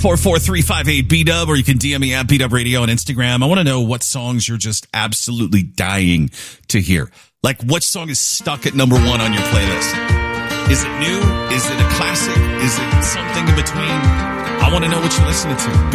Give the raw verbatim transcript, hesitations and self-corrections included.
four four three five eight B W, or you can D M me at B W Radio on Instagram. I want to know what songs you're just absolutely dying to hear. Like, what song is stuck at number one on your playlist? Is it new? Is it a classic? Is it something in between? I want to know what you're listening to.